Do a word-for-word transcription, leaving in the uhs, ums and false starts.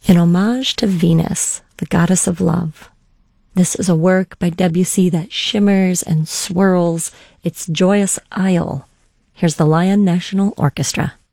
in homage to Venus, the goddess of love. This is a work by Debussy that shimmers and swirls its joyous isle. Here's the Lyon National Orchestra.